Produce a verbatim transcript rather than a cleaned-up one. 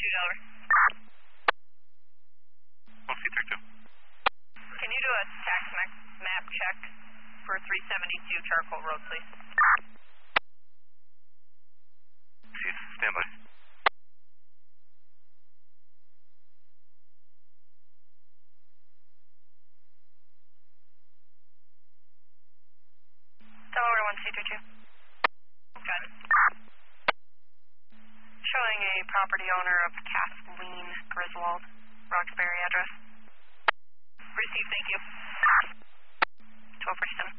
two Delaware. one C three two. Can you do a tax map, map check for three seventy-two Charcoal Road, please? Chief, stand by. Delaware one C three two. Got it. Showing a property owner of Kathleen Griswold, Roxbury address. Received, thank you. twelve forty-seven.